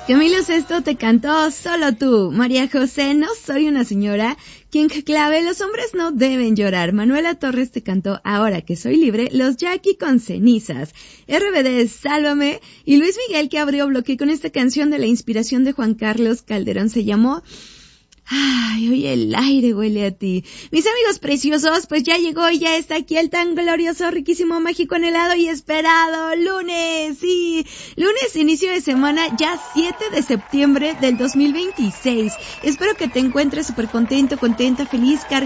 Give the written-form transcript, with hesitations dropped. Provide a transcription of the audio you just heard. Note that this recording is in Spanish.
Camilo Sesto te cantó Solo tú. María José, no soy una señora. Quien clave, los hombres no deben llorar. Manuela Torres te cantó Ahora que soy libre, los Jackie con cenizas. RBD, Sálvame. Y Luis Miguel, que abrió bloque con esta canción de la inspiración de Juan Carlos Calderón, se llamó Ay, hoy el aire huele a ti. Mis amigos preciosos, pues ya llegó y ya está aquí el tan glorioso, riquísimo, mágico, anhelado y esperado lunes. Sí, lunes, inicio de semana, ya 7 de septiembre del 2026. Espero que te encuentres súper contento, contenta, feliz,